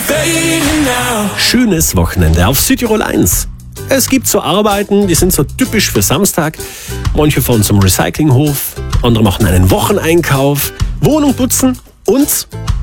Schönes Wochenende auf Südtirol 1. Es gibt so Arbeiten, die sind so typisch für Samstag. Manche fahren zum Recyclinghof, andere machen einen Wocheneinkauf, Wohnung putzen und